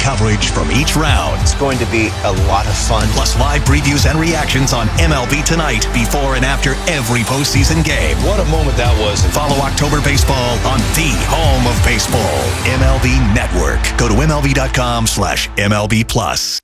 coverage from each round. It's going to be a lot of fun. Plus live previews and reactions on MLB Tonight before and after every postseason game. What a moment that was. Follow October Baseball on the home of baseball, MLB Network. Go to MLB.com/MLB Plus.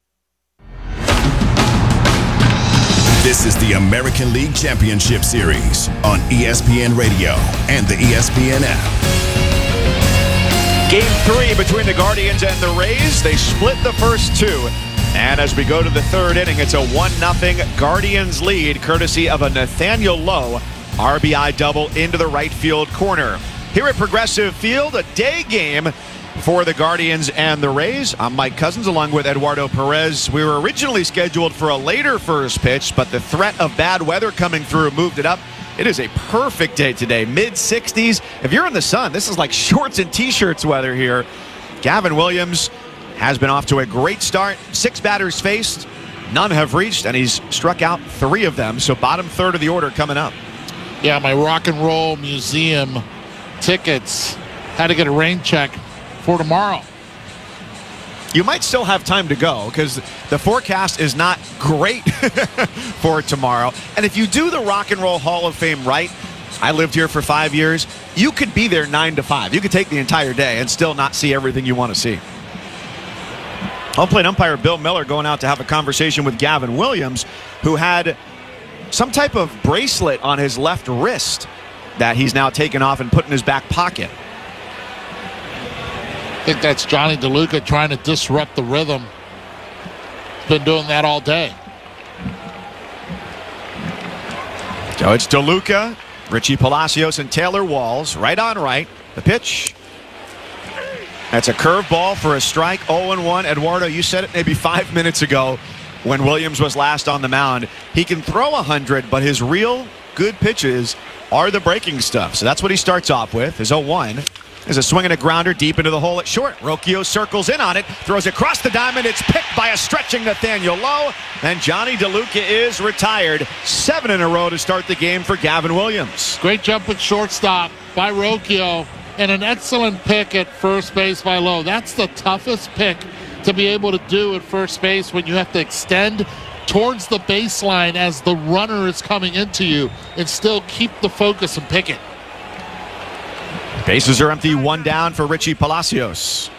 This is the American League Championship Series on ESPN Radio and the ESPN app. Game 3 between the Guardians and the Rays. They split the first two. And as we go to the third inning, it's a 1-0 Guardians lead, courtesy of a Nathaniel Lowe RBI double into the right field corner. Here at Progressive Field, a day game for the Guardians and the Rays. I'm Mike Cousins along with Eduardo Perez. We were originally scheduled for a later first pitch, but the threat of bad weather coming through moved it up. It is a perfect day today, mid-60s. If you're in the sun, this is like shorts and T-shirts weather here. Gavin Williams has been off to a great start. 6 batters faced, none have reached, and he's struck out 3 of them. So bottom third of the order coming up. Yeah, my Rock and Roll Museum tickets had to get a rain check for tomorrow. You might still have time to go because the forecast is not great for tomorrow. And if you do the Rock and Roll Hall of Fame right, I lived here for 5 years, you could be there 9 to 5. You could take the entire day and still not see everything you want to see. Home plate umpire Bill Miller going out to have a conversation with Gavin Williams, who had some type of bracelet on his left wrist that he's now taken off and put in his back pocket. I think that's Johnny DeLuca trying to disrupt the rhythm. Been doing that all day. So it's DeLuca, Richie Palacios, and Taylor Walls. Right on right. The pitch. That's a curveball for a strike. 0-1. Eduardo, you said it maybe 5 minutes ago when Williams was last on the mound. He can throw 100, but his real good pitches are the breaking stuff. So that's what he starts off with. His 0-1. There's a swing and a grounder deep into the hole at short. Rocchio circles in on it, throws across the diamond. It's picked by a stretching Nathaniel Lowe, and Johnny DeLuca is retired. 7 in a row to start the game for Gavin Williams. Great jump at shortstop by Rocchio, and an excellent pick at first base by Lowe. That's the toughest pick to be able to do at first base when you have to extend towards the baseline as the runner is coming into you and still keep the focus and pick it. Bases are empty, 1 down for Richie Palacios.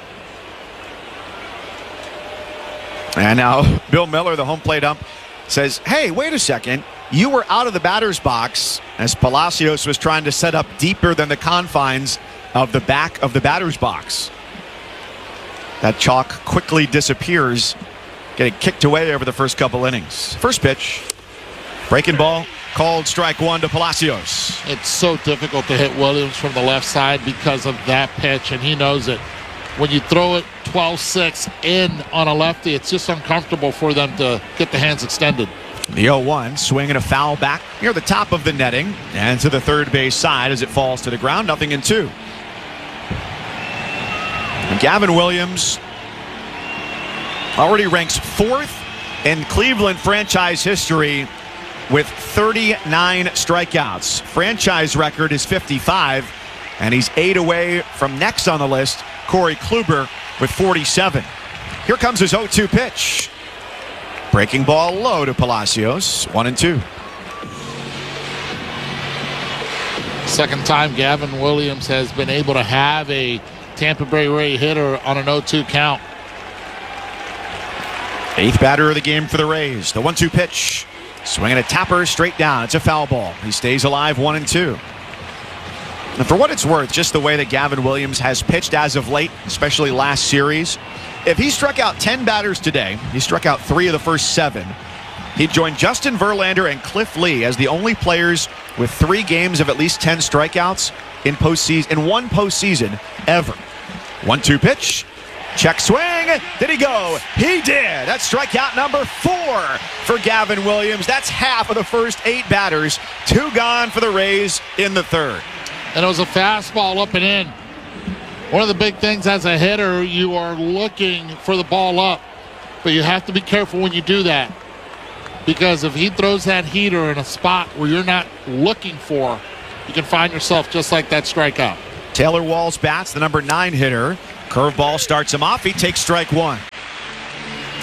And now Bill Miller, the home plate ump, says, hey, wait a second. You were out of the batter's box as Palacios was trying to set up deeper than the confines of the back of the batter's box. That chalk quickly disappears, getting kicked away over the first couple innings. First pitch, breaking ball. Called strike 1 to Palacios. It's so difficult to hit Williams from the left side because of that pitch, and he knows it. When you throw it 12-6 in on a lefty, it's just uncomfortable for them to get the hands extended. The 0-1, swing and a foul back near the top of the netting and to the third base side as it falls to the ground. 0-2. And Gavin Williams already ranks 4th in Cleveland franchise history with 39 strikeouts. Franchise record is 55, and he's 8 away from next on the list, Corey Kluber, with 47. Here comes his 0-2 pitch. Breaking ball low to Palacios, 1-2. Second time Gavin Williams has been able to have a Tampa Bay Ray hitter on an 0-2 count. 8th batter of the game for the Rays. The 1-2 pitch. Swinging a tapper straight down. It's a foul ball. He stays alive, 1-2. And for what it's worth, just the way that Gavin Williams has pitched as of late, especially last series, if he struck out 10 batters today, he struck out 3 of the first 7, he'd join Justin Verlander and Cliff Lee as the only players with 3 games of at least 10 strikeouts in one postseason ever. 1-2 pitch. Check swing. Did he go? He did. That's strikeout number 4 for Gavin Williams. That's half of the first 8 batters. 2 gone for the Rays in the third. And it was a fastball up and in. One of the big things as a hitter, you are looking for the ball up. But you have to be careful when you do that. Because if he throws that heater in a spot where you're not looking for, you can find yourself just like that strikeout. Taylor Walls bats, the number 9 hitter. Curveball starts him off. He takes strike 1.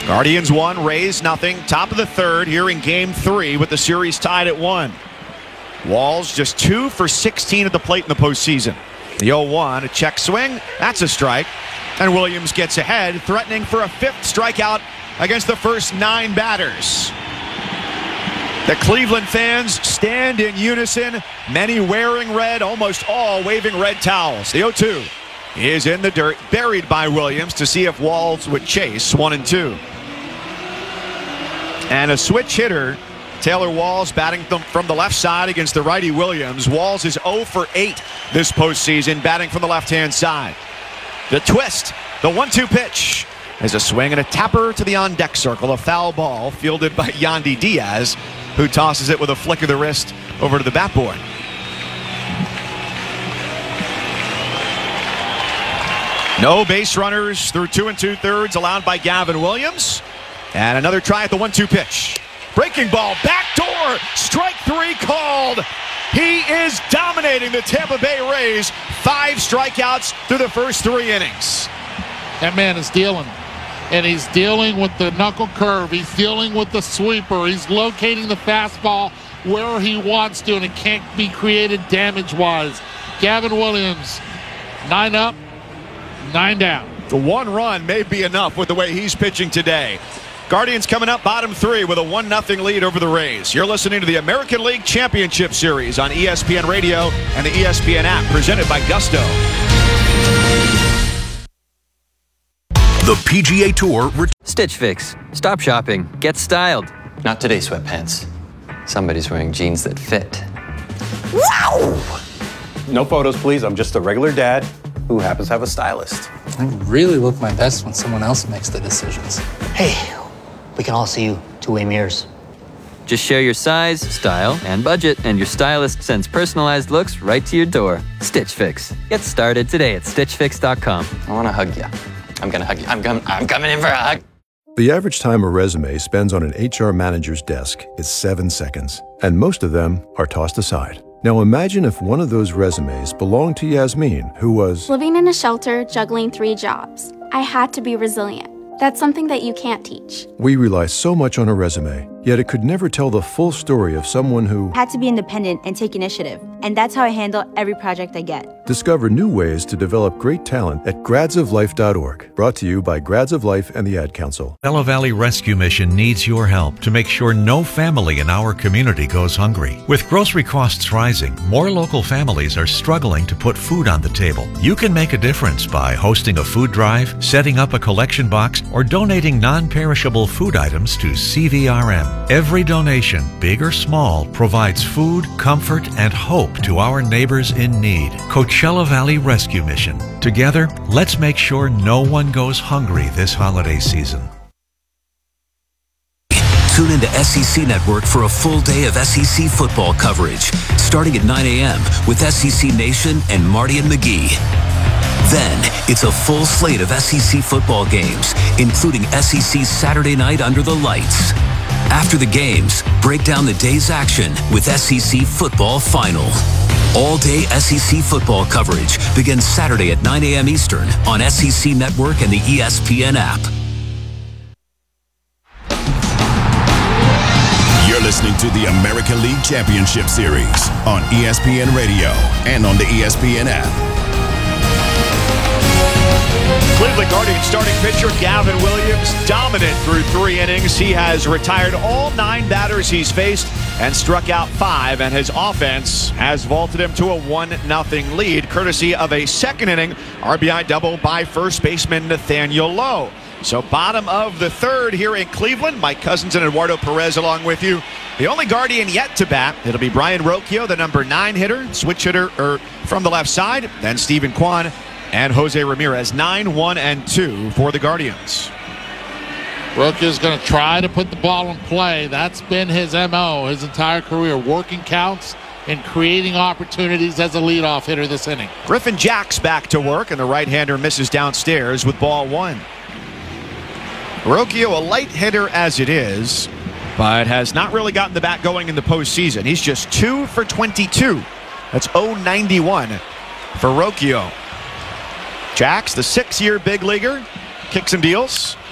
Guardians 1, Rays nothing. Top of the third here in Game 3 with the series tied at 1. Walls just 2 for 16 at the plate in the postseason. The 0-1, a check swing. That's a strike. And Williams gets ahead, threatening for a 5th strikeout against the first 9 batters. The Cleveland fans stand in unison, many wearing red, almost all waving red towels. The 0-2 is in the dirt, buried by Williams to see if Walls would chase 1-2. And a switch hitter, Taylor Walls, batting from the left side against the righty Williams. Walls is 0 for 8 this postseason, batting from the left-hand side. The twist, the 1-2 pitch, is a swing and a tapper to the on-deck circle. A foul ball fielded by Yandy Diaz, who tosses it with a flick of the wrist over to the bat board. No base runners through 2 2/3 allowed by Gavin Williams. And another try at the 1-2 pitch. Breaking ball, backdoor, strike 3 called. He is dominating the Tampa Bay Rays. 5 strikeouts through the first 3 innings. That man is dealing. And he's dealing with the knuckle curve. He's dealing with the sweeper. He's locating the fastball where he wants to, and it can't be created damage-wise. Gavin Williams, 9 up, 9 down. The 1 run may be enough with the way he's pitching today. Guardians coming up bottom 3 with a 1-0 lead over the Rays. You're listening to the American League Championship Series on ESPN Radio and the ESPN app, presented by Gusto. The PGA Tour. Stitch Fix. Stop shopping. Get styled. Not today, sweatpants. Somebody's wearing jeans that fit. Wow! No photos, please. I'm just a regular dad who happens to have a stylist. I really look my best when someone else makes the decisions. Hey, we can all see you 2-way mirrors. Just share your size, style, and budget, and your stylist sends personalized looks right to your door. Stitch Fix. Get started today at StitchFix.com. I want to hug you. I'm going to hug you. I'm coming in for a hug. The average time a resume spends on an HR manager's desk is 7 seconds, and most of them are tossed aside. Now imagine if one of those resumes belonged to Yasmin, who was living in a shelter, juggling 3 jobs. I had to be resilient. That's something that you can't teach. We rely so much on a resume, yet it could never tell the full story of someone who had to be independent and take initiative. And that's how I handle every project I get. Discover new ways to develop great talent at gradsoflife.org. Brought to you by Grads of Life and the Ad Council. Coachella Valley Rescue Mission needs your help to make sure no family in our community goes hungry. With grocery costs rising, more local families are struggling to put food on the table. You can make a difference by hosting a food drive, setting up a collection box, or donating non-perishable food items to CVRM. Every donation, big or small, provides food, comfort, and hope to our neighbors in need. Coachella Valley Rescue Mission. Together, let's make sure no one goes hungry this holiday season. Tune into SEC Network for a full day of SEC football coverage, starting at 9 a.m. with SEC Nation and Marty and McGee. Then, it's a full slate of SEC football games, including SEC's Saturday Night Under the Lights. After the games, break down the day's action with SEC Football Final. All-day SEC football coverage begins Saturday at 9 a.m. Eastern on SEC Network and the ESPN app. You're listening to the American League Championship Series on ESPN Radio and on the ESPN app. Cleveland Guardians starting pitcher Gavin Williams, dominant through 3 innings. He has retired all 9 batters he's faced and struck out 5, and his offense has vaulted him to a 1-0 lead, courtesy of a second inning RBI double by first baseman Nathaniel Lowe. So bottom of the third here in Cleveland. Mike Cousins and Eduardo Perez along with you. The only Guardian yet to bat, it'll be Brian Rocchio, the number 9 hitter, switch hitter from the left side, then Stephen Kwan and Jose Ramirez. 9-1-2 for the Guardians. Rocchio's going to try to put the ball in play. That's been his MO his entire career, working counts and creating opportunities as a leadoff hitter this inning. Griffin Jax back to work, and the right-hander misses downstairs with ball 1. Rocchio, a light hitter as it is, but has not really gotten the bat going in the postseason. He's just 2 for 22. That's 0.91 for Rocchio. Jax, the 6-year big leaguer, kicks and deals.